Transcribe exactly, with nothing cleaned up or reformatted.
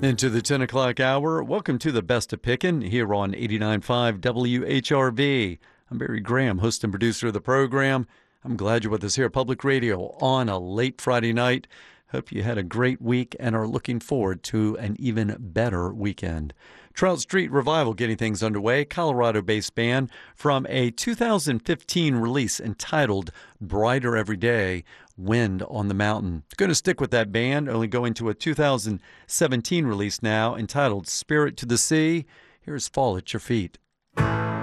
Into the ten o'clock hour. Welcome to the Best of Pickin' here on eighty-nine point five W H R V. I'm Barry Graham, host and producer of the program. I'm glad you're with us here at Public Radio on a late Friday night. Hope you had a great week and are looking forward to an even better weekend. Trout Street Revival getting things underway. Colorado-based band from a two thousand fifteen release entitled Brighter Every Day, Wind on the Mountain. Going to stick with that band, only going to a two thousand seventeen release now entitled Spirit to the Sea. Here's Fall at Your Feet.